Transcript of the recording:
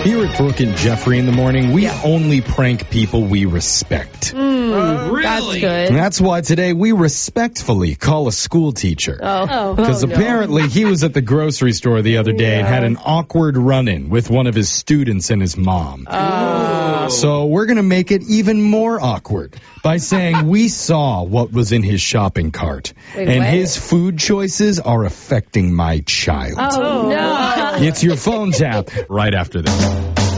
Here at Brooke and Jeffrey in the morning, we only prank people we respect. Really? That's good. And that's why today we respectfully call a school teacher. Because no. apparently he was at the grocery store the other day and had an awkward run-in with one of his students and his mom. So we're going to make it even more awkward by saying we saw what was in his shopping cart. And his food choices are affecting my child. Oh, no. It's your phone tap right after this.